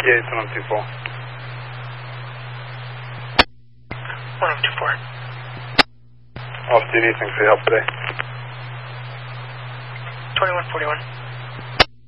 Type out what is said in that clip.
1024. 1024. Off duty, thanks for your help today. 2141.